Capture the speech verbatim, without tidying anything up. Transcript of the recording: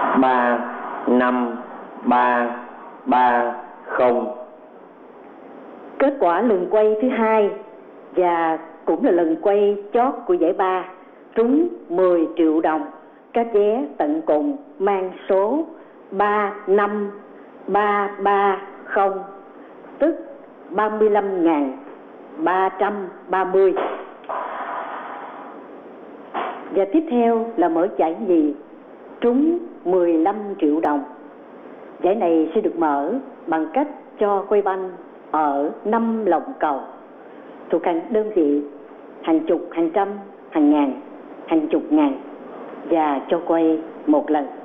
ba năm ba ba không. Kết quả lần quay thứ hai và cũng là lần quay chót của giải ba, trúng mười triệu đồng. Các vé tận cùng mang số ba năm ba ba không, tức ba mươi lăm nghìn ba trăm ba mươi. Và tiếp theo là mở giải nhì, trúng mười lăm triệu đồng. Giải này sẽ được mở bằng cách cho quay banh ở năm lồng cầu thuộc hàng đơn vị, hàng chục, hàng trăm, hàng ngàn, hàng chục ngàn, và cho quay một lần.